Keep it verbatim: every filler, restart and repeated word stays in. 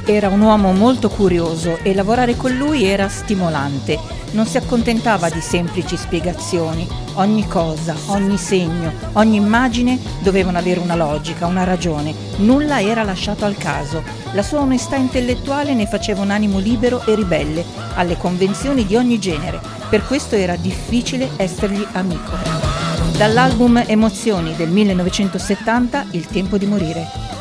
Era un uomo molto curioso e lavorare con lui era stimolante. Non si accontentava di semplici spiegazioni. Ogni cosa, ogni segno, ogni immagine dovevano avere una logica, una ragione. Nulla era lasciato al caso. La sua onestà intellettuale ne faceva un animo libero e ribelle alle convenzioni di ogni genere. Per questo era difficile essergli amico. Dall'album Emozioni del millenovecentosettanta, Il tempo di morire.